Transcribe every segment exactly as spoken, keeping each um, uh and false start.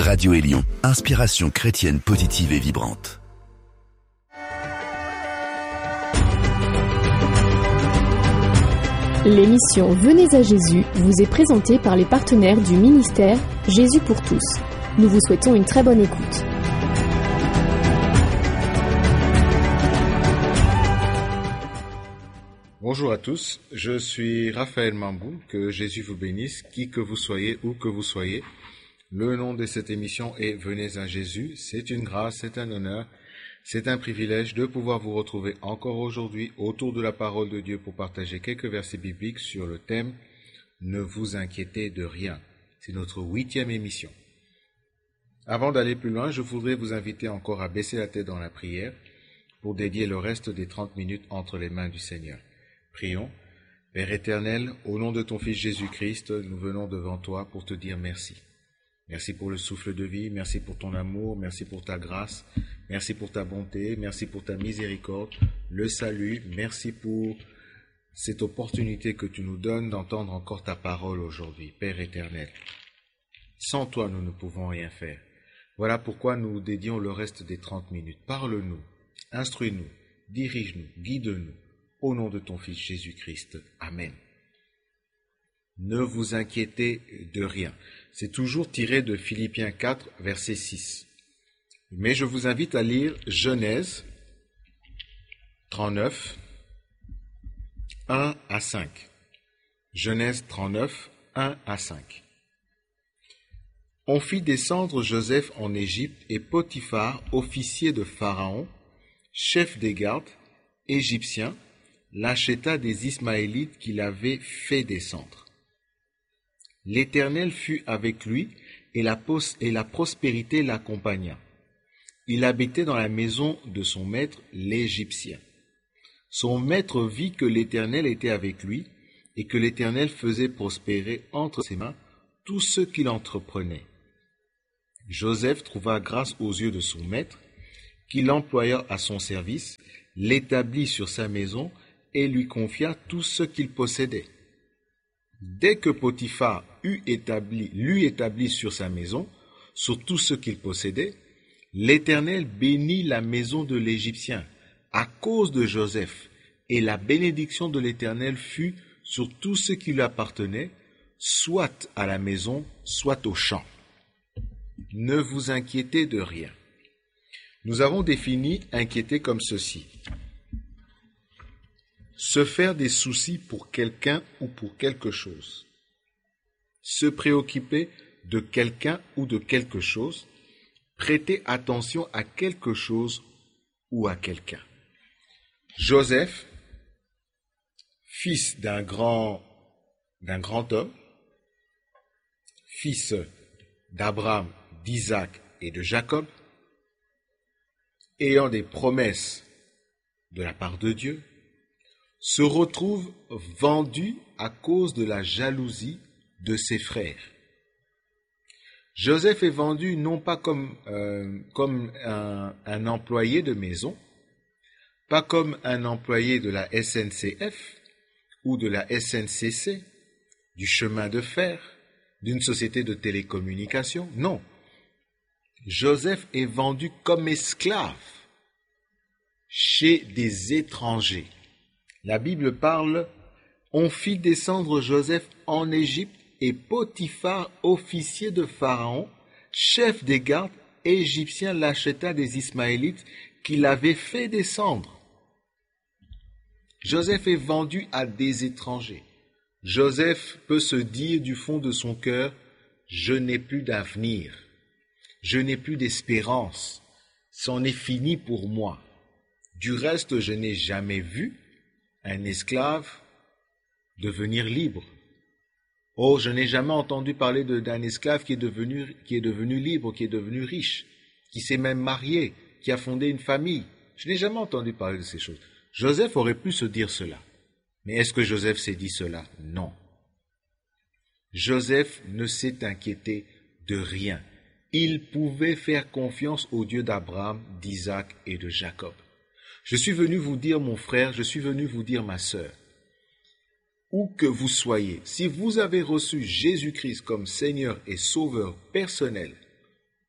Radio Élion, inspiration chrétienne positive et vibrante. L'émission Venez à Jésus vous est présentée par les partenaires du ministère Jésus pour tous. Nous vous souhaitons une très bonne écoute. Bonjour à tous, je suis Raphaël Mambou, que Jésus vous bénisse, qui que vous soyez, où que vous soyez. Le nom de cette émission est Venez à Jésus. C'est une grâce, c'est un honneur, c'est un privilège de pouvoir vous retrouver encore aujourd'hui autour de la parole de Dieu pour partager quelques versets bibliques sur le thème « Ne vous inquiétez de rien ». C'est notre huitième émission. Avant d'aller plus loin, je voudrais vous inviter encore à baisser la tête dans la prière pour dédier le reste des trente minutes entre les mains du Seigneur. Prions. Père éternel, au nom de ton Fils Jésus-Christ, nous venons devant toi pour te dire merci. Merci pour le souffle de vie, merci pour ton amour, merci pour ta grâce, merci pour ta bonté, merci pour ta miséricorde, le salut, merci pour cette opportunité que tu nous donnes d'entendre encore ta parole aujourd'hui, Père éternel. Sans toi, nous ne pouvons rien faire. Voilà pourquoi nous dédions le reste des trente minutes. Parle-nous, instruis-nous, dirige-nous, guide-nous. Au nom de ton Fils Jésus-Christ. Amen. Ne vous inquiétez de rien. C'est toujours tiré de Philippiens quatre, verset six. Mais je vous invite à lire Genèse trente-neuf, un à cinq. Genèse trente-neuf, un à cinq. On fit descendre Joseph en Égypte et Potiphar, officier de Pharaon, chef des gardes, égyptien, l'acheta des Ismaélites qu'il avait fait descendre. L'Éternel fut avec lui, et la, pos- et la prospérité l'accompagna. Il habitait dans la maison de son maître, l'Égyptien. Son maître vit que l'Éternel était avec lui, et que l'Éternel faisait prospérer entre ses mains tout ce qu'il entreprenait. Joseph trouva grâce aux yeux de son maître, qui l'employa à son service, l'établit sur sa maison, et lui confia tout ce qu'il possédait. Dès que Potiphar eut établi, l'eut établi sur sa maison, sur tout ce qu'il possédait, l'Éternel bénit la maison de l'Égyptien à cause de Joseph, et la bénédiction de l'Éternel fut sur tout ce qui lui appartenait, soit à la maison, soit au champ. Ne vous inquiétez de rien. Nous avons défini inquiéter comme ceci. Se faire des soucis pour quelqu'un ou pour quelque chose. Se préoccuper de quelqu'un ou de quelque chose. Prêter attention à quelque chose ou à quelqu'un. Joseph, fils d'un grand, d'un grand homme, fils d'Abraham, d'Isaac et de Jacob, ayant des promesses de la part de Dieu, se retrouve vendu à cause de la jalousie de ses frères. Joseph est vendu non pas comme, euh, comme un, un employé de maison, pas comme un employé de la S N C F ou de la S N C C, du chemin de fer, d'une société de télécommunications, non. Joseph est vendu comme esclave chez des étrangers. La Bible parle, on fit descendre Joseph en Égypte et Potiphar, officier de Pharaon, chef des gardes égyptiens, l'acheta des Ismaélites qu'il avait fait descendre. Joseph est vendu à des étrangers. Joseph peut se dire du fond de son cœur, je n'ai plus d'avenir, je n'ai plus d'espérance, c'en est fini pour moi. Du reste, je n'ai jamais vu un esclave devenir libre. Oh, je n'ai jamais entendu parler de, d'un esclave qui est, devenu, qui est devenu libre, qui est devenu riche, qui s'est même marié, qui a fondé une famille. Je n'ai jamais entendu parler de ces choses. Joseph aurait pu se dire cela. Mais est-ce que Joseph s'est dit cela? Non. Joseph ne s'est inquiété de rien. Il pouvait faire confiance au Dieu d'Abraham, d'Isaac et de Jacob. Je suis venu vous dire, mon frère, je suis venu vous dire, ma sœur, où que vous soyez, si vous avez reçu Jésus-Christ comme Seigneur et Sauveur personnel,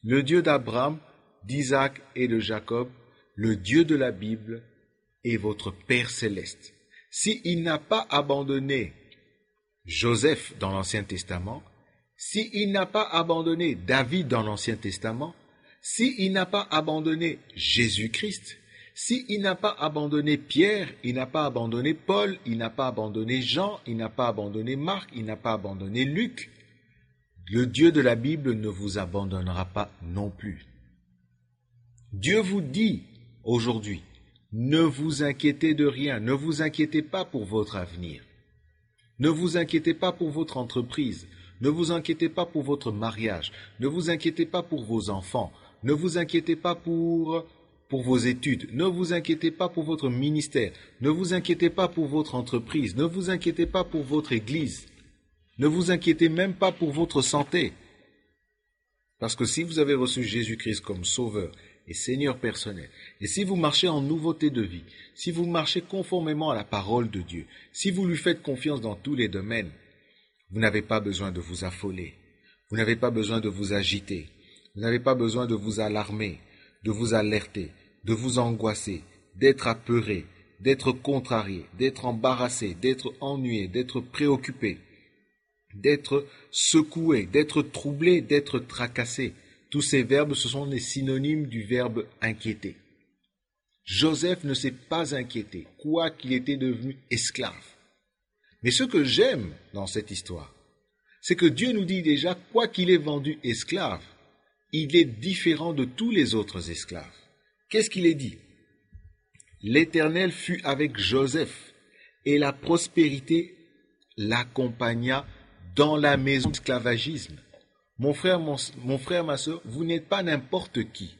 le Dieu d'Abraham, d'Isaac et de Jacob, le Dieu de la Bible est votre Père céleste. S'il n'a pas abandonné Joseph dans l'Ancien Testament, s'il n'a pas abandonné David dans l'Ancien Testament, s'il n'a pas abandonné Jésus-Christ, s'il n'a pas abandonné Pierre, il n'a pas abandonné Paul, il n'a pas abandonné Jean, il n'a pas abandonné Marc, il n'a pas abandonné Luc, le Dieu de la Bible ne vous abandonnera pas non plus. Dieu vous dit aujourd'hui, ne vous inquiétez de rien, ne vous inquiétez pas pour votre avenir, ne vous inquiétez pas pour votre entreprise, ne vous inquiétez pas pour votre mariage, ne vous inquiétez pas pour vos enfants, ne vous inquiétez pas pour, pour vos études, ne vous inquiétez pas pour votre ministère, ne vous inquiétez pas pour votre entreprise, ne vous inquiétez pas pour votre église, ne vous inquiétez même pas pour votre santé. Parce que si vous avez reçu Jésus-Christ comme Sauveur et Seigneur personnel, et si vous marchez en nouveauté de vie, si vous marchez conformément à la parole de Dieu, si vous lui faites confiance dans tous les domaines, vous n'avez pas besoin de vous affoler, vous n'avez pas besoin de vous agiter, vous n'avez pas besoin de vous alarmer, de vous alerter, de vous angoisser, d'être apeuré, d'être contrarié, d'être embarrassé, d'être ennuyé, d'être préoccupé, d'être secoué, d'être troublé, d'être tracassé. Tous ces verbes, ce sont des synonymes du verbe inquiéter. Joseph ne s'est pas inquiété, quoiqu'il était devenu esclave. Mais ce que j'aime dans cette histoire, c'est que Dieu nous dit déjà, quoi qu'il ait vendu esclave, il est différent de tous les autres esclaves. Qu'est-ce qu'il est dit? L'Éternel fut avec Joseph, et la prospérité l'accompagna dans la maison d'esclavagisme. Mon frère, mon, mon frère, ma soeur, vous n'êtes pas n'importe qui.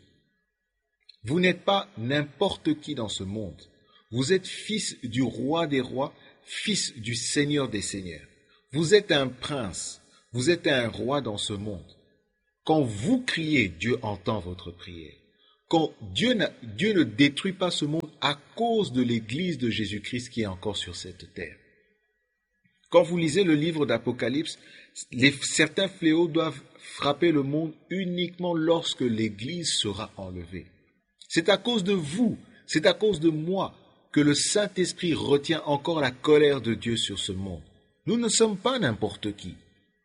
Vous n'êtes pas n'importe qui dans ce monde. Vous êtes fils du roi des rois, fils du Seigneur des seigneurs. Vous êtes un prince, vous êtes un roi dans ce monde. Quand vous criez, Dieu entend votre prière. Quand Dieu, Dieu ne détruit pas ce monde à cause de l'Église de Jésus-Christ qui est encore sur cette terre. Quand vous lisez le livre d'Apocalypse, les, certains fléaux doivent frapper le monde uniquement lorsque l'Église sera enlevée. C'est à cause de vous, c'est à cause de moi que le Saint-Esprit retient encore la colère de Dieu sur ce monde. Nous ne sommes pas n'importe qui.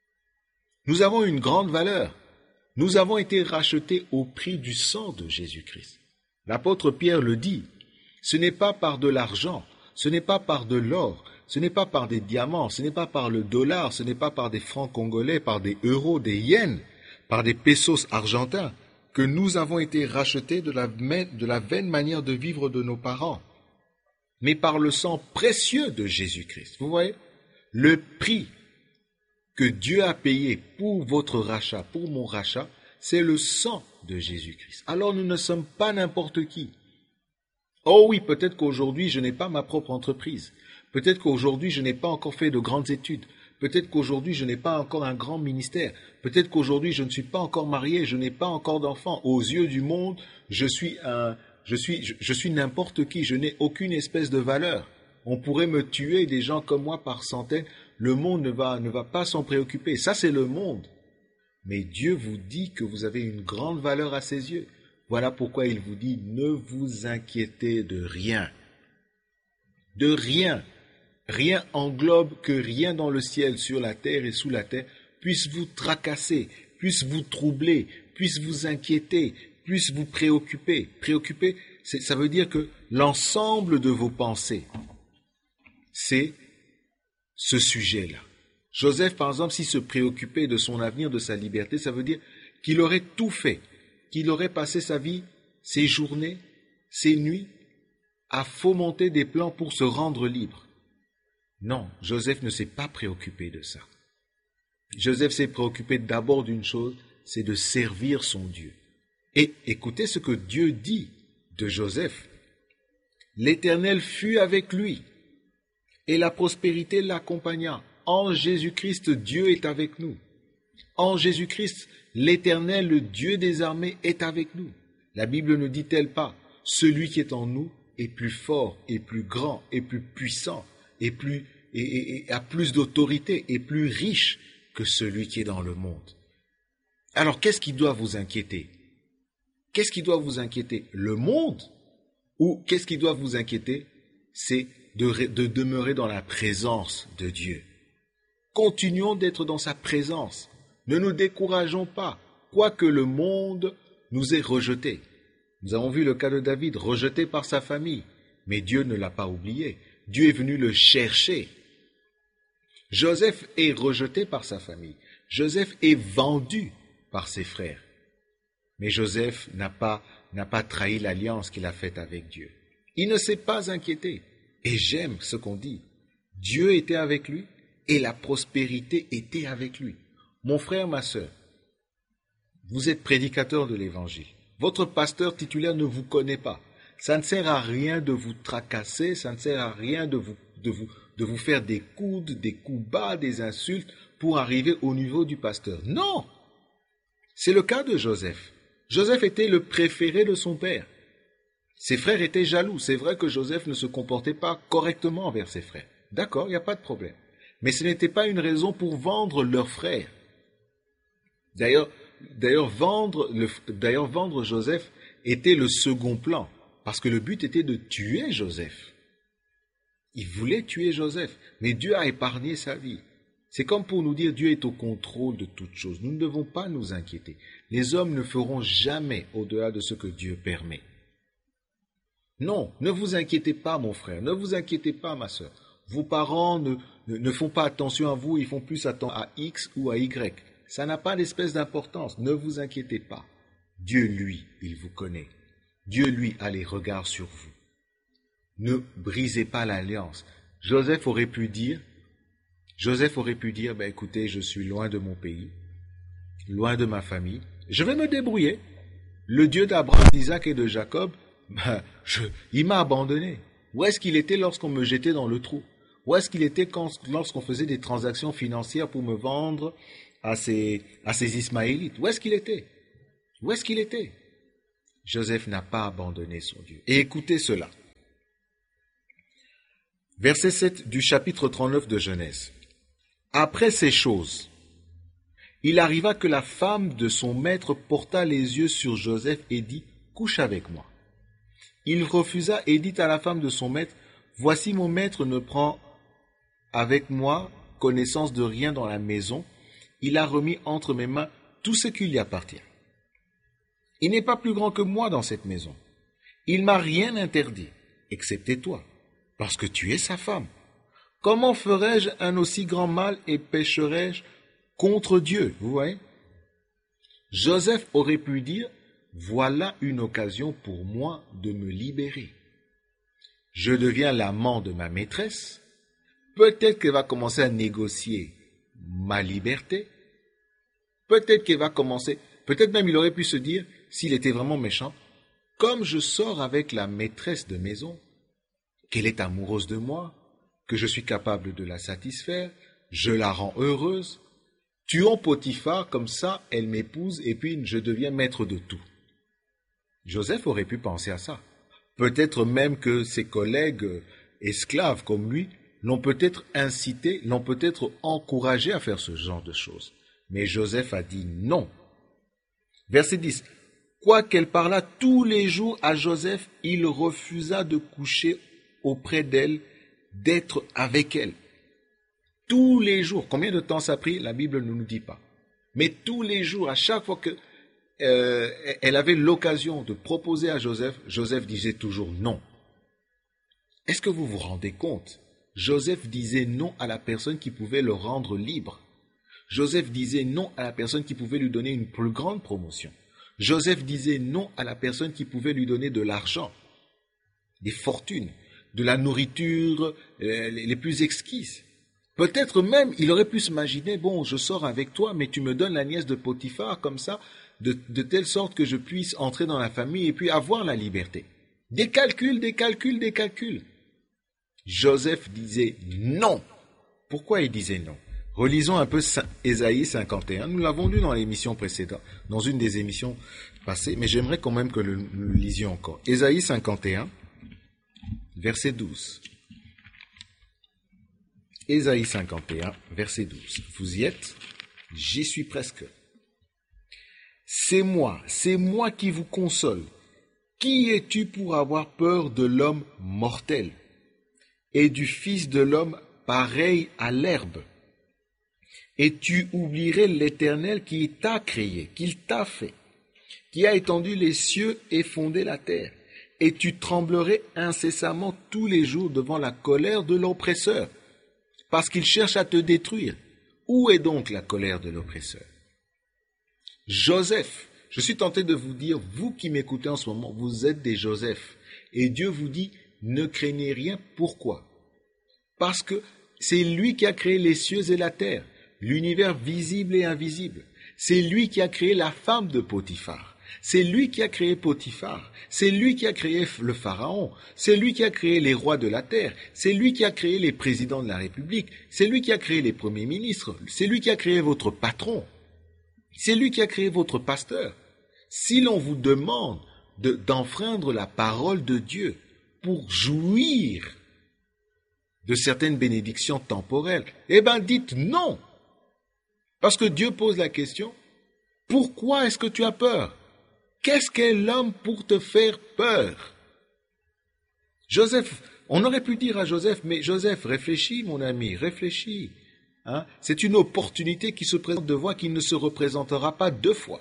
Nous avons une grande valeur. Nous avons été rachetés au prix du sang de Jésus-Christ. L'apôtre Pierre le dit, ce n'est pas par de l'argent, ce n'est pas par de l'or, ce n'est pas par des diamants, ce n'est pas par le dollar, ce n'est pas par des francs congolais, par des euros, des yens, par des pesos argentins, que nous avons été rachetés de la, de la vaine manière de vivre de nos parents, mais par le sang précieux de Jésus-Christ. Vous voyez, le prix que Dieu a payé pour votre rachat, pour mon rachat, c'est le sang de Jésus-Christ. Alors nous ne sommes pas n'importe qui. Oh oui, peut-être qu'aujourd'hui je n'ai pas ma propre entreprise. Peut-être qu'aujourd'hui je n'ai pas encore fait de grandes études. Peut-être qu'aujourd'hui je n'ai pas encore un grand ministère. Peut-être qu'aujourd'hui je ne suis pas encore marié, je n'ai pas encore d'enfant. Aux yeux du monde, je suis un, je suis, je, je suis n'importe qui. Je n'ai aucune espèce de valeur. On pourrait me tuer, des gens comme moi par centaines. Le monde ne va, ne va pas s'en préoccuper. Ça, c'est le monde. Mais Dieu vous dit que vous avez une grande valeur à ses yeux. Voilà pourquoi il vous dit, ne vous inquiétez de rien. De rien. Rien englobe que rien dans le ciel, sur la terre et sous la terre, puisse vous tracasser, puisse vous troubler, puisse vous inquiéter, puisse vous préoccuper. Préoccuper, c'est, ça veut dire que l'ensemble de vos pensées, c'est ce sujet-là. Joseph, par exemple, s'il se préoccupait de son avenir, de sa liberté, ça veut dire qu'il aurait tout fait, qu'il aurait passé sa vie, ses journées, ses nuits, à fomenter des plans pour se rendre libre. Non, Joseph ne s'est pas préoccupé de ça. Joseph s'est préoccupé d'abord d'une chose, c'est de servir son Dieu. Et écoutez ce que Dieu dit de Joseph. L'Éternel fut avec lui, et la prospérité l'accompagna. En Jésus-Christ, Dieu est avec nous. En Jésus-Christ, l'Éternel, le Dieu des armées, est avec nous. La Bible ne dit-elle pas, celui qui est en nous est plus fort, et plus grand, et plus puissant, et, plus, et, et, et a plus d'autorité, et plus riche que celui qui est dans le monde. Alors, qu'est-ce qui doit vous inquiéter? Qu'est-ce qui doit vous inquiéter? Le monde? Ou qu'est-ce qui doit vous inquiéter? C'est de, de demeurer dans la présence de Dieu. Continuons d'être dans sa présence. Ne nous décourageons pas, quoique le monde nous ait rejetés. Nous avons vu le cas de David, rejeté par sa famille, mais Dieu ne l'a pas oublié. Dieu est venu le chercher. Joseph est rejeté par sa famille. Joseph est vendu par ses frères. Mais Joseph n'a pas, n'a pas trahi l'alliance qu'il a faite avec Dieu. Il ne s'est pas inquiété. Et j'aime ce qu'on dit. Dieu était avec lui et la prospérité était avec lui. Mon frère, ma sœur, vous êtes prédicateur de l'Évangile. Votre pasteur titulaire ne vous connaît pas. Ça ne sert à rien de vous tracasser, ça ne sert à rien de vous, de vous, de vous faire des coudes, des coups bas, des insultes pour arriver au niveau du pasteur. Non! C'est le cas de Joseph. Joseph était le préféré de son père. Ses frères étaient jaloux. C'est vrai que Joseph ne se comportait pas correctement envers ses frères. D'accord, il n'y a pas de problème. Mais ce n'était pas une raison pour vendre leur frère. D'ailleurs, d'ailleurs, vendre, le, d'ailleurs, vendre Joseph était le second plan, parce que le but était de tuer Joseph. Il voulait tuer Joseph, mais Dieu a épargné sa vie. C'est comme pour nous dire Dieu est au contrôle de toutes choses. Nous ne devons pas nous inquiéter. Les hommes ne feront jamais au-delà de ce que Dieu permet. Non, ne vous inquiétez pas, mon frère, ne vous inquiétez pas, ma sœur. Vos parents ne, ne, ne font pas attention à vous, ils font plus attention à X ou à Y. Ça n'a pas d'espèce d'importance, ne vous inquiétez pas. Dieu, lui, il vous connaît. Dieu, lui, a les regards sur vous. Ne brisez pas l'alliance. Joseph aurait pu dire, Joseph aurait pu dire, ben écoutez, je suis loin de mon pays, loin de ma famille, je vais me débrouiller. Le Dieu d'Abraham, d'Isaac et de Jacob, ben, je, il m'a abandonné. Où est-ce qu'il était lorsqu'on me jetait dans le trou? Où est-ce qu'il était quand, lorsqu'on faisait des transactions financières pour me vendre à ces, à ces Ismaélites? Où est-ce qu'il était? Où est-ce qu'il était? Joseph n'a pas abandonné son Dieu. Et écoutez cela. Verset sept du chapitre trente-neuf de Genèse. Après ces choses, il arriva que la femme de son maître porta les yeux sur Joseph et dit, « Couche avec moi. » Il refusa et dit à la femme de son maître, « Voici mon maître ne prend avec moi connaissance de rien dans la maison. Il a remis entre mes mains tout ce qui lui appartient. Il n'est pas plus grand que moi dans cette maison. Il m'a rien interdit, excepté toi, parce que tu es sa femme. Comment ferais-je un aussi grand mal et pécherais-je contre Dieu ?» Vous voyez? Joseph aurait pu dire, « Voilà une occasion pour moi de me libérer. Je deviens l'amant de ma maîtresse. Peut-être qu'elle va commencer à négocier ma liberté. Peut-être qu'elle va commencer, peut-être même il aurait pu se dire, s'il était vraiment méchant, comme je sors avec la maîtresse de maison, qu'elle est amoureuse de moi, que je suis capable de la satisfaire, je la rends heureuse. Tuons Potiphar, comme ça, elle m'épouse et puis je deviens maître de tout. » Joseph aurait pu penser à ça. Peut-être même que ses collègues esclaves comme lui l'ont peut-être incité, l'ont peut-être encouragé à faire ce genre de choses. Mais Joseph a dit non. Verset dix. Quoiqu'elle parlât tous les jours à Joseph, il refusa de coucher auprès d'elle, d'être avec elle. Tous les jours. Combien de temps ça a pris? La Bible ne nous dit pas. Mais tous les jours, à chaque fois que euh, elle avait l'occasion de proposer à Joseph, Joseph disait toujours non. Est-ce que vous vous rendez compte? Joseph disait non à la personne qui pouvait le rendre libre. Joseph disait non à la personne qui pouvait lui donner une plus grande promotion. Joseph disait non à la personne qui pouvait lui donner de l'argent, des fortunes, de la nourriture euh, les plus exquises. Peut-être même, il aurait pu s'imaginer, bon, je sors avec toi, mais tu me donnes la nièce de Potiphar comme ça, de, de telle sorte que je puisse entrer dans la famille et puis avoir la liberté. Des calculs, des calculs, des calculs. Joseph disait non. Pourquoi il disait non? Relisons un peu Ésaïe cinquante et un. Nous l'avons lu dans l'émission précédente, dans une des émissions passées, mais j'aimerais quand même que nous le lisions encore. Ésaïe cinquante et un, verset douze. Ésaïe cinquante et un, verset douze. Vous y êtes? J'y suis presque. C'est moi, c'est moi qui vous console. Qui es-tu pour avoir peur de l'homme mortel et du Fils de l'homme pareil à l'herbe? Et tu oublierais l'Éternel qui t'a créé, qu'il t'a fait, qui a étendu les cieux et fondé la terre. Et tu tremblerais incessamment tous les jours devant la colère de l'oppresseur, parce qu'il cherche à te détruire. Où est donc la colère de l'oppresseur? Joseph, je suis tenté de vous dire, vous qui m'écoutez en ce moment, vous êtes des Joseph. Et Dieu vous dit, ne craignez rien. Pourquoi? Parce que c'est lui qui a créé les cieux et la terre, l'univers visible et invisible. C'est lui qui a créé la femme de Potiphar. C'est lui qui a créé Potiphar. C'est lui qui a créé le Pharaon. C'est lui qui a créé les rois de la terre. C'est lui qui a créé les présidents de la République. C'est lui qui a créé les premiers ministres. C'est lui qui a créé votre patron. C'est lui qui a créé votre pasteur. Si l'on vous demande de, d'enfreindre la parole de Dieu pour jouir de certaines bénédictions temporelles, eh bien dites non. Parce que Dieu pose la question, pourquoi est-ce que tu as peur? Qu'est-ce qu'est l'homme pour te faire peur? Joseph, on aurait pu dire à Joseph, mais Joseph, réfléchis mon ami, réfléchis. Hein? C'est une opportunité qui se présente de voir qui ne se représentera pas deux fois.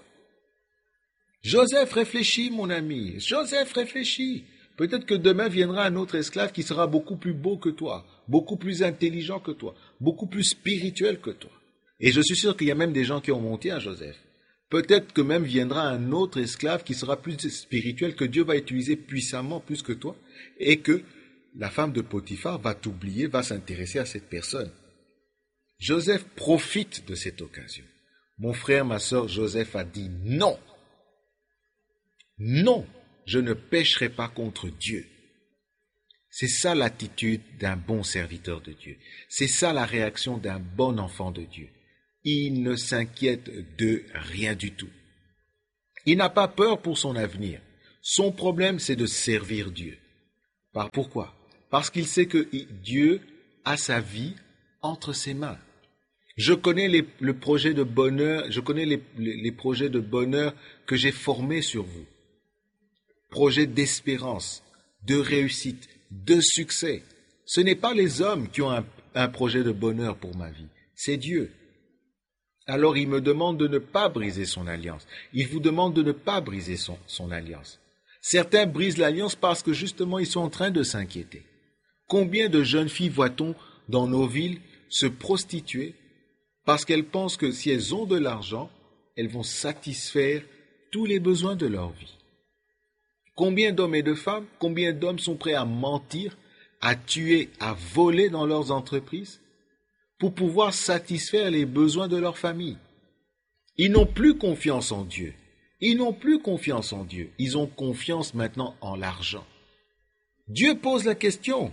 Joseph, réfléchis mon ami, Joseph, réfléchis. Peut-être que demain viendra un autre esclave qui sera beaucoup plus beau que toi, beaucoup plus intelligent que toi, beaucoup plus spirituel que toi. Et je suis sûr qu'il y a même des gens qui ont monté à Joseph. Peut-être que même viendra un autre esclave qui sera plus spirituel, que Dieu va utiliser puissamment plus que toi, et que la femme de Potiphar va t'oublier, va s'intéresser à cette personne. Joseph profite de cette occasion. Mon frère, ma sœur, Joseph a dit non. Non, je ne pécherai pas contre Dieu. C'est ça l'attitude d'un bon serviteur de Dieu. C'est ça la réaction d'un bon enfant de Dieu. Il ne s'inquiète de rien du tout. Il n'a pas peur pour son avenir. Son problème, c'est de servir Dieu. Par, pourquoi? Parce qu'il sait que Dieu a sa vie entre ses mains. Je connais les, le projet de bonheur, je connais les, les, les projets de bonheur que j'ai formés sur vous. Projets d'espérance, de réussite, de succès. Ce n'est pas les hommes qui ont un, un projet de bonheur pour ma vie, c'est Dieu. Alors il me demande de ne pas briser son alliance. Il vous demande de ne pas briser son, son alliance. Certains brisent l'alliance parce que justement ils sont en train de s'inquiéter. Combien de jeunes filles voit-on dans nos villes se prostituer parce qu'elles pensent que si elles ont de l'argent, elles vont satisfaire tous les besoins de leur vie? Combien d'hommes et de femmes, combien d'hommes sont prêts à mentir, à tuer, à voler dans leurs entreprises pour pouvoir satisfaire les besoins de leur famille? Ils n'ont plus confiance en Dieu. Ils n'ont plus confiance en Dieu. Ils ont confiance maintenant en l'argent. Dieu pose la question.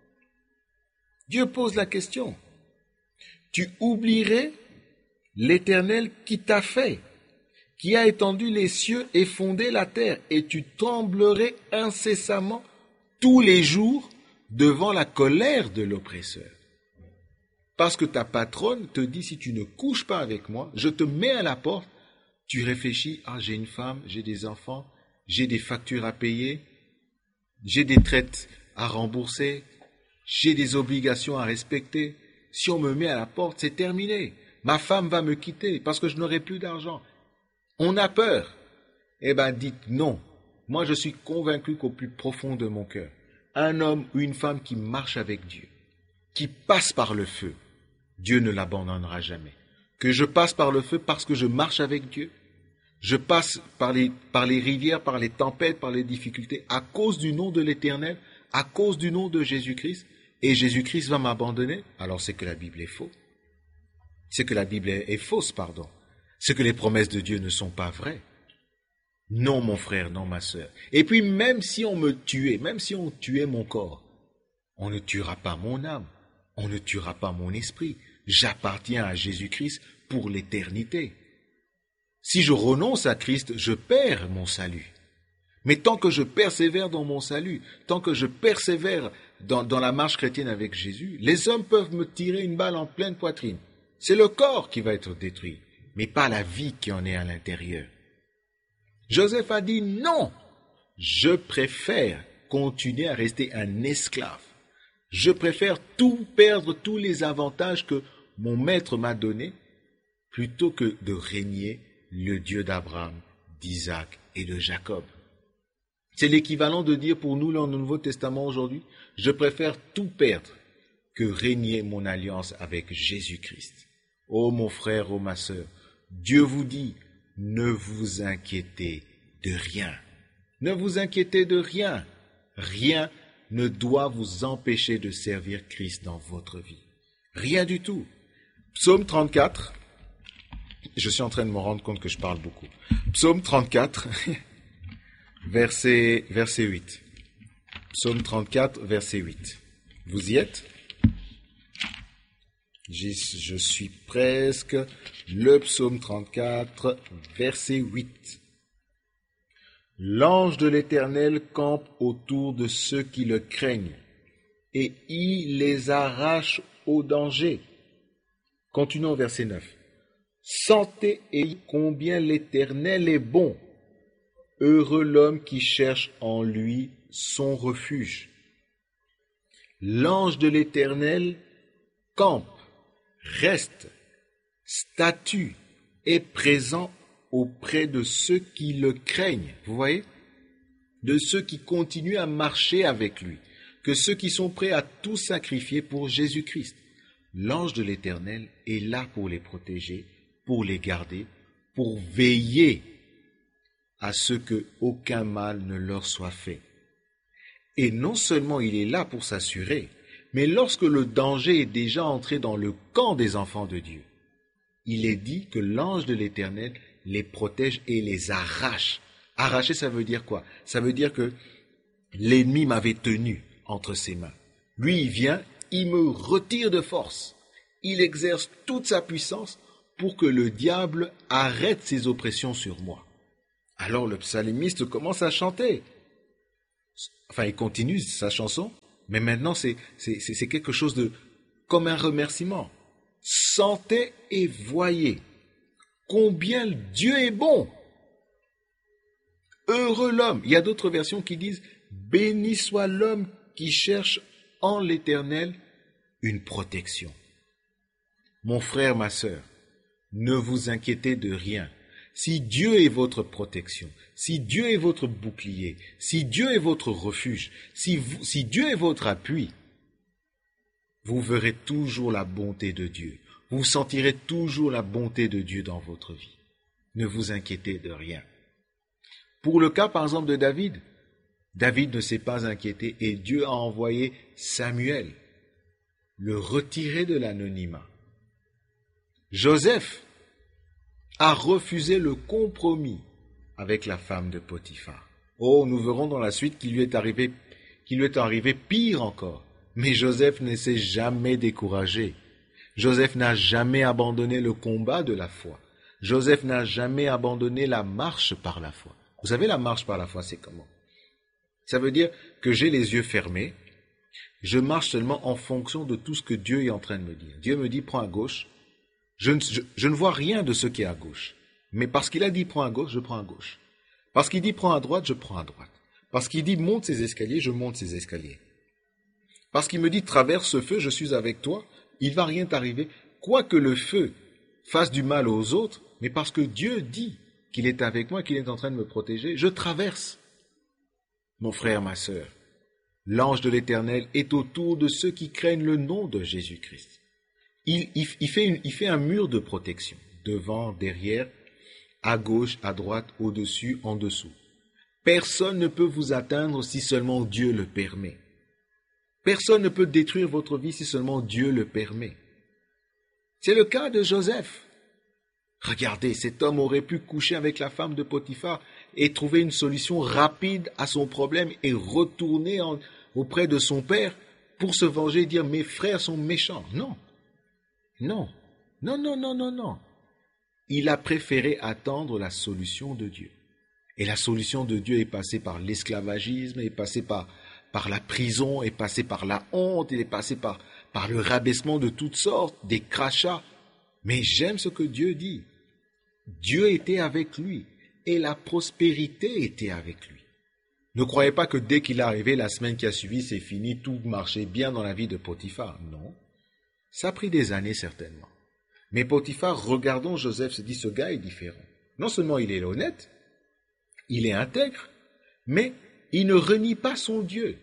Dieu pose la question. Tu oublierais l'Éternel qui t'a fait, qui a étendu les cieux et fondé la terre, et tu tremblerais incessamment tous les jours devant la colère de l'oppresseur. Parce que ta patronne te dit, si tu ne couches pas avec moi, je te mets à la porte. Tu réfléchis, ah, j'ai une femme, j'ai des enfants, j'ai des factures à payer, j'ai des traites à rembourser, j'ai des obligations à respecter. Si on me met à la porte, c'est terminé. Ma femme va me quitter parce que je n'aurai plus d'argent. On a peur. Eh bien, dites non. Moi, je suis convaincu qu'au plus profond de mon cœur, un homme ou une femme qui marche avec Dieu, qui passe par le feu, Dieu ne l'abandonnera jamais. Que je passe par le feu parce que je marche avec Dieu, je passe par les, par les rivières, par les tempêtes, par les difficultés, à cause du nom de l'Éternel, à cause du nom de Jésus-Christ, et Jésus-Christ va m'abandonner, alors c'est que la Bible est fausse. C'est que la Bible est fausse, pardon. C'est que les promesses de Dieu ne sont pas vraies. Non, mon frère, non, ma sœur. Et puis, même si on me tuait, même si on tuait mon corps, on ne tuera pas mon âme, on ne tuera pas mon esprit. J'appartiens à Jésus-Christ pour l'éternité. Si je renonce à Christ, je perds mon salut. Mais tant que je persévère dans mon salut, tant que je persévère dans, dans la marche chrétienne avec Jésus, les hommes peuvent me tirer une balle en pleine poitrine. C'est le corps qui va être détruit, mais pas la vie qui en est à l'intérieur. Joseph a dit non, je préfère continuer à rester un esclave. Je préfère tout perdre, tous les avantages que mon maître m'a donnés, plutôt que de régner le Dieu d'Abraham, d'Isaac et de Jacob. C'est l'équivalent de dire pour nous dans le Nouveau Testament aujourd'hui, je préfère tout perdre que régner mon alliance avec Jésus-Christ. Oh mon frère, oh ma sœur, Dieu vous dit, ne vous inquiétez de rien. Ne vous inquiétez de rien. Rien ne doit vous empêcher de servir Christ dans votre vie. Rien du tout. Psaume trente-quatre, je suis en train de me rendre compte que je parle beaucoup. Psaume trente-quatre, verset, verset huit. Psaume trente-quatre, verset huit. Vous y êtes? Je suis presque. Le psaume trente-quatre, verset huit. L'ange de l'Éternel campe autour de ceux qui le craignent, et il les arrache au danger. Continuons au verset neuf. Sentez et combien l'Éternel est bon. Heureux l'homme qui cherche en lui son refuge. L'ange de l'Éternel campe, reste, statue, est présent auprès de ceux qui le craignent. Vous voyez? De ceux qui continuent à marcher avec lui, que ceux qui sont prêts à tout sacrifier pour Jésus-Christ. L'ange de l'Éternel est là pour les protéger, pour les garder, pour veiller à ce que aucun mal ne leur soit fait. Et non seulement il est là pour s'assurer, mais lorsque le danger est déjà entré dans le camp des enfants de Dieu, il est dit que l'ange de l'Éternel les protège et les arrache. Arracher, ça veut dire quoi? Ça veut dire que l'ennemi m'avait tenu entre ses mains. Lui, il vient, il me retire de force. Il exerce toute sa puissance pour que le diable arrête ses oppressions sur moi. Alors le psalmiste commence à chanter. Enfin, il continue sa chanson, mais maintenant c'est, c'est, c'est quelque chose de comme un remerciement. Sentez et voyez combien Dieu est bon. Heureux l'homme. Il y a d'autres versions qui disent « Béni soit l'homme qui cherche en l'Éternel une protection. » Mon frère, ma sœur, ne vous inquiétez de rien. Si Dieu est votre protection, si Dieu est votre bouclier, si Dieu est votre refuge, si, vous, si Dieu est votre appui, vous verrez toujours la bonté de Dieu. Vous sentirez toujours la bonté de Dieu dans votre vie. Ne vous inquiétez de rien. Pour le cas, par exemple, de David, David ne s'est pas inquiété et Dieu a envoyé Samuel le retirer de l'anonymat. Joseph a refusé le compromis avec la femme de Potiphar. Oh, nous verrons dans la suite qu'il lui est arrivé, qu'il lui est arrivé pire encore. Mais Joseph ne s'est jamais découragé. Joseph n'a jamais abandonné le combat de la foi. Joseph n'a jamais abandonné la marche par la foi. Vous savez, la marche par la foi, c'est comment? Ça veut dire que j'ai les yeux fermés, je marche seulement en fonction de tout ce que Dieu est en train de me dire. Dieu me dit, prends à gauche. Je ne, je, je ne vois rien de ce qui est à gauche. Mais parce qu'il a dit, prends à gauche, je prends à gauche. Parce qu'il dit, prends à droite, je prends à droite. Parce qu'il dit, monte ces escaliers, je monte ces escaliers. Parce qu'il me dit, traverse ce feu, je suis avec toi, il ne va rien t'arriver. Quoique le feu fasse du mal aux autres, mais parce que Dieu dit qu'il est avec moi, qu'il est en train de me protéger, je traverse. Mon frère, ma sœur, l'ange de l'Éternel est autour de ceux qui craignent le nom de Jésus-Christ. Il, il, il, fait une, il fait un mur de protection, devant, derrière, à gauche, à droite, au-dessus, en dessous. Personne ne peut vous atteindre si seulement Dieu le permet. Personne ne peut détruire votre vie si seulement Dieu le permet. C'est le cas de Joseph. Regardez, cet homme aurait pu coucher avec la femme de Potiphar et trouver une solution rapide à son problème et retourner en, auprès de son père pour se venger et dire « mes frères sont méchants ». Non, non, non, non, non, non, non. Il a préféré attendre la solution de Dieu. Et la solution de Dieu est passée par l'esclavagisme, est passée par, par la prison, est passée par la honte, est passée par, par le rabaissement de toutes sortes, des crachats. Mais j'aime ce que Dieu dit. Dieu était avec lui. et la prospérité était avec lui. Ne croyez pas que dès qu'il est arrivé, la semaine qui a suivi, c'est fini, tout marchait bien dans la vie de Potiphar. Non. Ça a pris des années certainement. Mais Potiphar, regardant Joseph, se dit, ce gars est différent. Non seulement il est honnête, il est intègre, mais il ne renie pas son Dieu.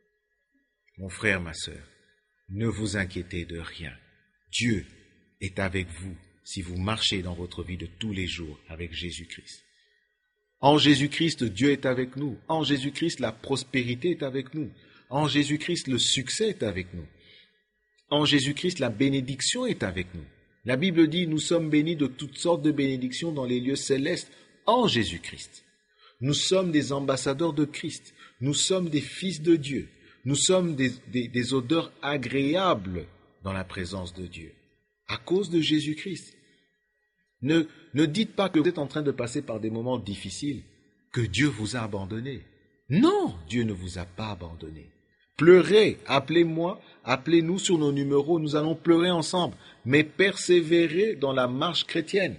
Mon frère, ma sœur, ne vous inquiétez de rien. Dieu est avec vous si vous marchez dans votre vie de tous les jours avec Jésus-Christ. En Jésus-Christ, Dieu est avec nous. En Jésus-Christ, la prospérité est avec nous. En Jésus-Christ, le succès est avec nous. En Jésus-Christ, la bénédiction est avec nous. La Bible dit, nous sommes bénis de toutes sortes de bénédictions dans les lieux célestes en Jésus-Christ. Nous sommes des ambassadeurs de Christ. Nous sommes des fils de Dieu. Nous sommes des, des, des odeurs agréables dans la présence de Dieu, à cause de Jésus-Christ. Ne, ne dites pas que vous êtes en train de passer par des moments difficiles, que Dieu vous a abandonné. Non, Dieu ne vous a pas abandonné. Pleurez, appelez-moi, appelez-nous sur nos numéros, nous allons pleurer ensemble, mais persévérez dans la marche chrétienne.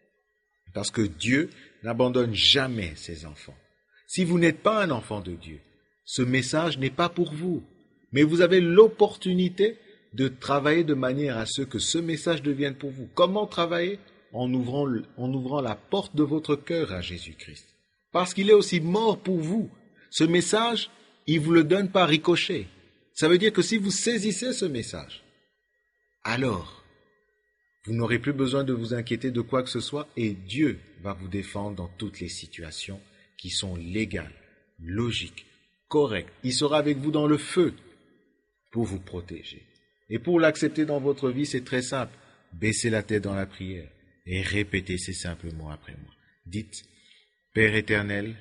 Parce que Dieu n'abandonne jamais ses enfants. Si vous n'êtes pas un enfant de Dieu, ce message n'est pas pour vous, mais vous avez l'opportunité de travailler de manière à ce que ce message devienne pour vous. Comment travailler ? En ouvrant, en ouvrant la porte de votre cœur à Jésus-Christ. Parce qu'il est aussi mort pour vous. Ce message, il vous le donne par ricochet. Ça veut dire que si vous saisissez ce message, alors, vous n'aurez plus besoin de vous inquiéter de quoi que ce soit et Dieu va vous défendre dans toutes les situations qui sont légales, logiques, correctes. Il sera avec vous dans le feu pour vous protéger. Et pour l'accepter dans votre vie, c'est très simple. Baissez la tête dans la prière. Et répétez ces simples mots après moi. Dites, Père éternel,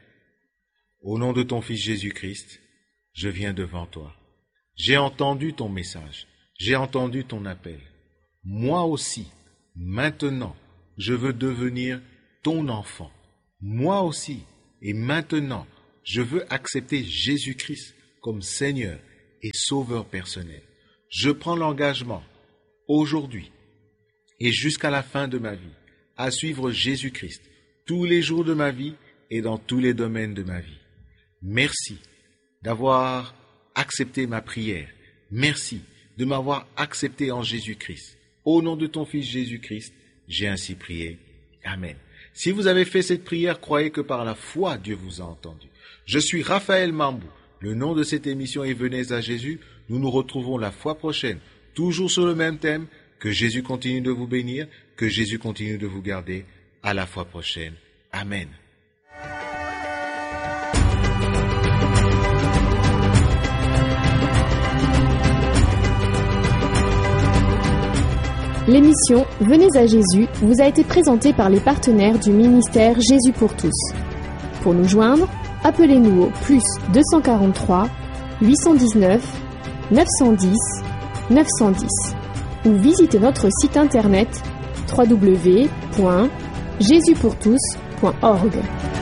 au nom de ton Fils Jésus-Christ, je viens devant toi. J'ai entendu ton message, j'ai entendu ton appel. Moi aussi, maintenant, je veux devenir ton enfant. Moi aussi, et maintenant, je veux accepter Jésus-Christ comme Seigneur et Sauveur personnel. Je prends l'engagement, aujourd'hui, et jusqu'à la fin de ma vie, à suivre Jésus-Christ tous les jours de ma vie et dans tous les domaines de ma vie. Merci d'avoir accepté ma prière. Merci de m'avoir accepté en Jésus-Christ. Au nom de ton Fils Jésus-Christ, j'ai ainsi prié. Amen. Si vous avez fait cette prière, croyez que par la foi, Dieu vous a entendu. Je suis Raphaël Mambou. Le nom de cette émission est Venez à Jésus. Nous nous retrouvons la fois prochaine, toujours sur le même thème. Que Jésus continue de vous bénir, que Jésus continue de vous garder. À la fois prochaine. Amen. L'émission Venez à Jésus vous a été présentée par les partenaires du ministère Jésus pour tous. Pour nous joindre, appelez-nous au plus deux cent quarante-trois, huit cent dix-neuf, neuf cent dix, neuf cent dix ou visitez notre site internet w w w point jésus pour tous point org.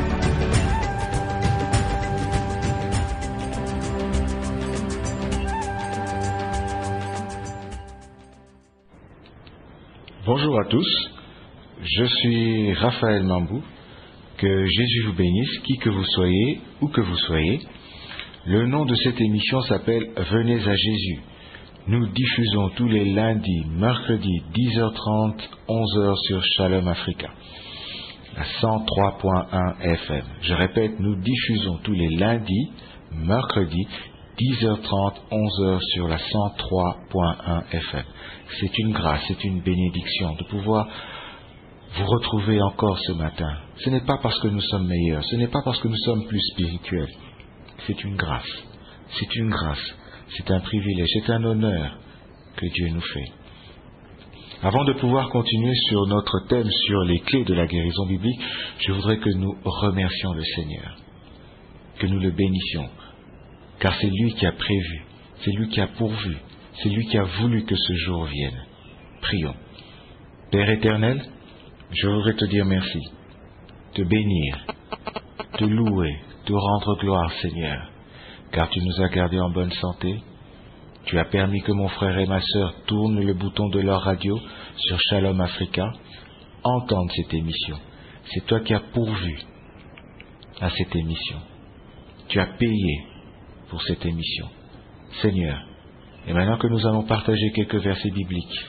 Bonjour à tous, je suis Raphaël Mambou. Que Jésus vous bénisse, qui que vous soyez, où que vous soyez. Le nom de cette émission s'appelle Venez à Jésus. Nous diffusons tous les lundis, mercredis, dix heures trente, onze heures sur Shalom Africa, la cent trois point un F M. Je répète, nous diffusons tous les lundis, mercredis, dix heures trente, onze heures sur la cent trois point un F M. C'est une grâce, c'est une bénédiction de pouvoir vous retrouver encore ce matin. Ce n'est pas parce que nous sommes meilleurs, ce n'est pas parce que nous sommes plus spirituels. C'est une grâce, c'est une grâce. C'est un privilège, c'est un honneur que Dieu nous fait. Avant de pouvoir continuer sur notre thème sur les clés de la guérison biblique, je voudrais que nous remercions le Seigneur, que nous le bénissions, car c'est lui qui a prévu, c'est lui qui a pourvu, c'est lui qui a voulu que ce jour vienne. Prions. Père éternel, je voudrais te dire merci, te bénir, te louer, te rendre gloire, Seigneur, car tu nous as gardés en bonne santé. Tu as permis que mon frère et ma sœur tournent le bouton de leur radio sur Shalom Africa, entendent cette émission. C'est toi qui as pourvu à cette émission. Tu as payé pour cette émission. Seigneur, et maintenant que nous allons partager quelques versets bibliques,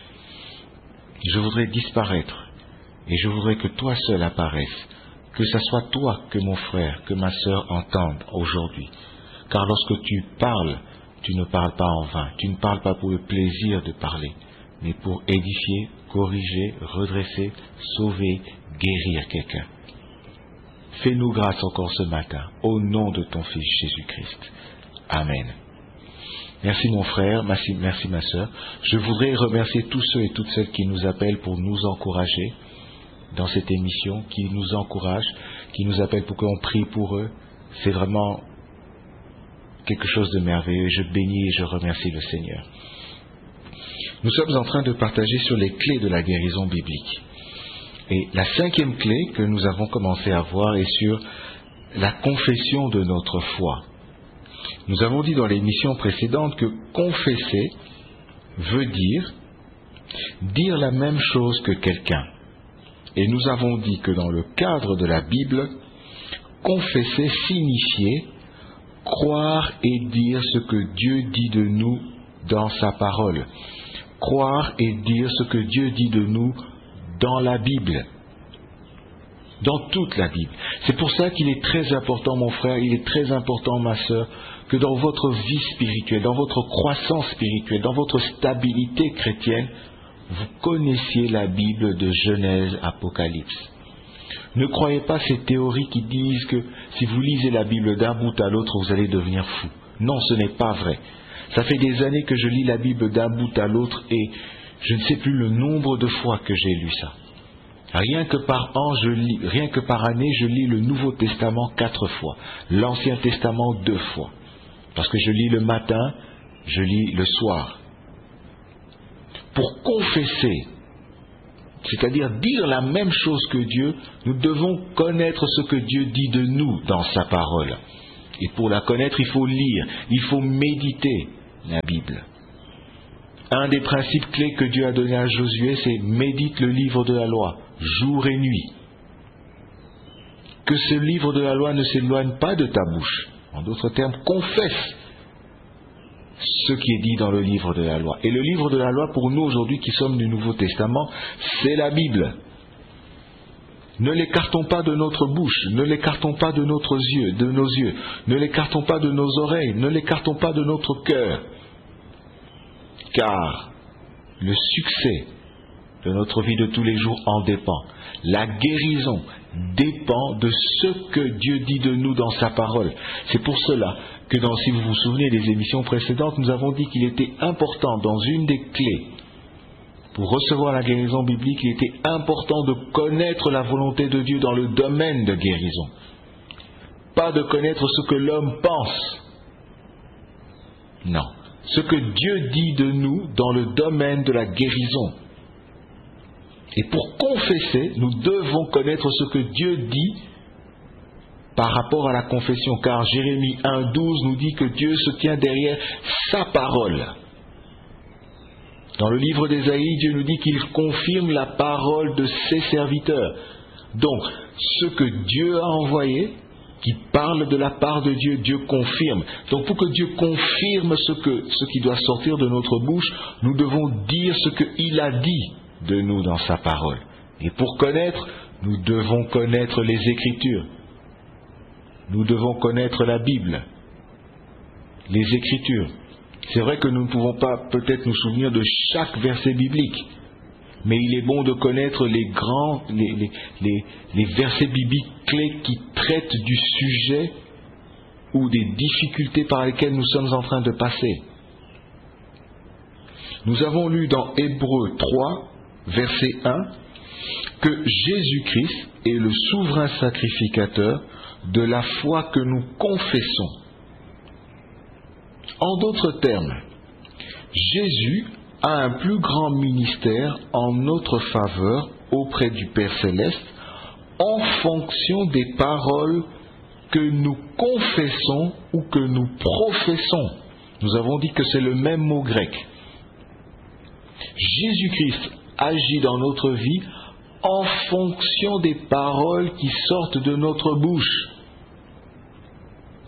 je voudrais disparaître et je voudrais que toi seul apparaisses, que ce soit toi que mon frère, que ma sœur entendent aujourd'hui. Car lorsque tu parles, tu ne parles pas en vain, tu ne parles pas pour le plaisir de parler, mais pour édifier, corriger, redresser, sauver, guérir quelqu'un. Fais-nous grâce encore ce matin, au nom de ton Fils Jésus-Christ. Amen. Merci mon frère, merci, merci ma sœur. Je voudrais remercier tous ceux et toutes celles qui nous appellent pour nous encourager dans cette émission, qui nous encouragent, qui nous appellent pour qu'on prie pour eux. C'est vraiment quelque chose de merveilleux. Je bénis et je remercie le Seigneur. Nous sommes en train de partager sur les clés de la guérison biblique. Et la cinquième clé que nous avons commencé à voir est sur la confession de notre foi. Nous avons dit dans l'émission précédente que confesser veut dire dire la même chose que quelqu'un. Et nous avons dit que dans le cadre de la Bible, confesser signifiait croire et dire ce que Dieu dit de nous dans sa parole. Croire et dire ce que Dieu dit de nous dans la Bible. Dans toute la Bible. C'est pour ça qu'il est très important, mon frère, il est très important, ma sœur, que dans votre vie spirituelle, dans votre croissance spirituelle, dans votre stabilité chrétienne, vous connaissiez la Bible de Genèse, Apocalypse. Ne croyez pas ces théories qui disent que si vous lisez la Bible d'un bout à l'autre, vous allez devenir fou. Non, ce n'est pas vrai. Ça fait des années que je lis la Bible d'un bout à l'autre et je ne sais plus le nombre de fois que j'ai lu ça. Rien que par an, je lis, rien que par année, je lis le Nouveau Testament quatre fois, l'Ancien Testament deux fois. Parce que je lis le matin, je lis le soir. Pour confesser, c'est-à-dire dire la même chose que Dieu, nous devons connaître ce que Dieu dit de nous dans sa parole. Et pour la connaître, il faut lire, il faut méditer la Bible. Un des principes clés que Dieu a donné à Josué, c'est médite le livre de la loi, jour et nuit. Que ce livre de la loi ne s'éloigne pas de ta bouche. En d'autres termes, confesse ce qui est dit dans le livre de la loi. Et le livre de la loi, pour nous aujourd'hui qui sommes du Nouveau Testament, c'est la Bible. Ne l'écartons pas de notre bouche, ne l'écartons pas de notre yeux, de nos yeux, ne l'écartons pas de nos oreilles, ne l'écartons pas de notre cœur. Car le succès de notre vie de tous les jours en dépend. La guérison dépend de ce que Dieu dit de nous dans sa parole. C'est pour cela que, dans, si vous vous souvenez des émissions précédentes, nous avons dit qu'il était important, dans une des clés, pour recevoir la guérison biblique, il était important de connaître la volonté de Dieu dans le domaine de guérison. Pas de connaître ce que l'homme pense. Non. Ce que Dieu dit de nous dans le domaine de la guérison. Et pour confesser, nous devons connaître ce que Dieu dit par rapport à la confession. Car Jérémie un douze nous dit que Dieu se tient derrière sa parole. Dans le livre d'Ésaïe, Dieu nous dit qu'il confirme la parole de ses serviteurs. Donc, ce que Dieu a envoyé, qui parle de la part de Dieu, Dieu confirme. Donc pour que Dieu confirme ce, que, ce qui doit sortir de notre bouche, nous devons dire ce qu'il a dit de nous dans sa parole. Et pour connaître, nous devons connaître les Écritures. Nous devons connaître la Bible, les Écritures. C'est vrai que nous ne pouvons pas peut-être nous souvenir de chaque verset biblique, mais il est bon de connaître les grands, les, les, les, les versets bibliques clés qui traitent du sujet ou des difficultés par lesquelles nous sommes en train de passer. Nous avons lu dans Hébreux trois, verset un, que Jésus-Christ est le souverain sacrificateur de la foi que nous confessons. En d'autres termes, Jésus a un plus grand ministère en notre faveur auprès du Père Céleste en fonction des paroles que nous confessons ou que nous professons. Nous avons dit que c'est le même mot grec. Jésus-Christ agit dans notre vie en fonction des paroles qui sortent de notre bouche.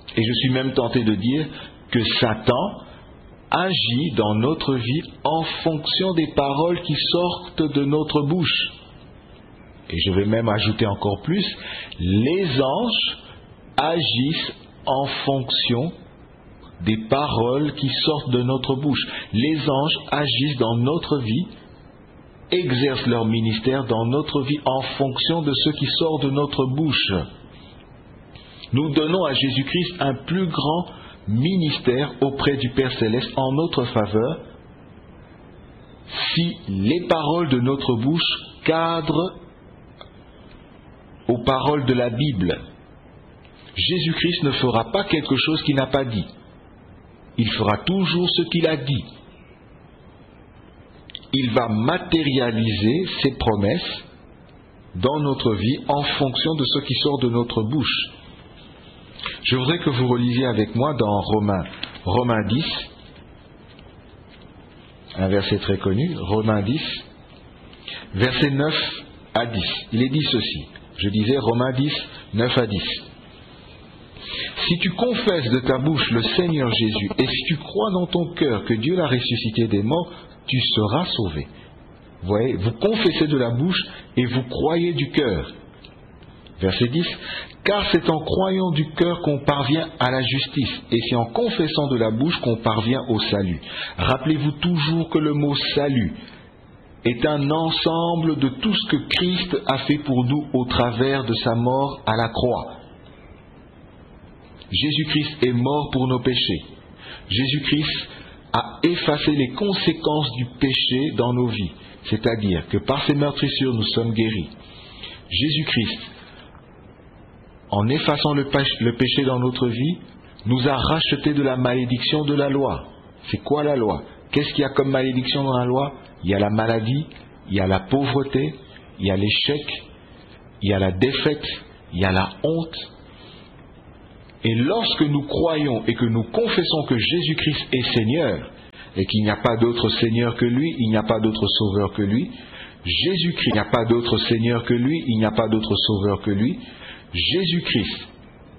Et je suis même tenté de dire que Satan agit dans notre vie en fonction des paroles qui sortent de notre bouche. Et je vais même ajouter encore plus, les anges agissent en fonction des paroles qui sortent de notre bouche. Les anges agissent dans notre vie, exercent leur ministère dans notre vie en fonction de ce qui sort de notre bouche. Nous donnons à Jésus-Christ un plus grand ministère auprès du Père Céleste en notre faveur si les paroles de notre bouche cadrent aux paroles de la Bible. Jésus-Christ ne fera pas quelque chose qu'il n'a pas dit. Il fera toujours ce qu'il a dit. Il va matérialiser ses promesses dans notre vie en fonction de ce qui sort de notre bouche. Je voudrais que vous relisiez avec moi dans Romains, Romains dix, un verset très connu, Romains dix, versets neuf à dix. Il est dit ceci, je disais Romains dix, neuf à dix. Si tu confesses de ta bouche le Seigneur Jésus, et si tu crois dans ton cœur que Dieu l'a ressuscité des morts, tu seras sauvé. Vous voyez, vous confessez de la bouche et vous croyez du cœur. Verset dix. Car c'est en croyant du cœur qu'on parvient à la justice, et c'est en confessant de la bouche qu'on parvient au salut. Rappelez-vous toujours que le mot salut est un ensemble de tout ce que Christ a fait pour nous au travers de sa mort à la croix. Jésus-Christ est mort pour nos péchés. Jésus-Christ a effacé les conséquences du péché dans nos vies. C'est-à-dire que par ses meurtrissures, nous sommes guéris. Jésus-Christ, en effaçant le péché dans notre vie, nous a rachetés de la malédiction de la loi. C'est quoi la loi? Qu'est-ce qu'il y a comme malédiction dans la loi? Il y a la maladie, il y a la pauvreté, il y a l'échec, il y a la défaite, il y a la honte. Et lorsque nous croyons et que nous confessons que Jésus-Christ est Seigneur, et qu'il n'y a pas d'autre Seigneur que lui, il n'y a pas d'autre Sauveur que lui, Jésus-Christ, il n'y a pas d'autre Seigneur que lui, il n'y a pas d'autre Sauveur que lui, Jésus-Christ